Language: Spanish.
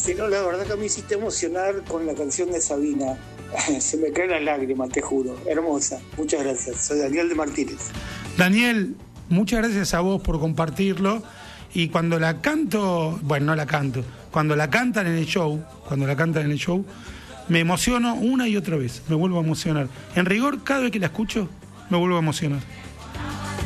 Sí, no, la verdad que me hiciste emocionar con la canción de Sabina. Se me caen las lágrimas, te juro. Hermosa. Muchas gracias. Soy Daniel de Martínez. Daniel, muchas gracias a vos por compartirlo. Y cuando la canto, bueno, no la canto, cuando la cantan en el show, me emociono una y otra vez. Me vuelvo a emocionar. En rigor, cada vez que la escucho, me vuelvo a emocionar.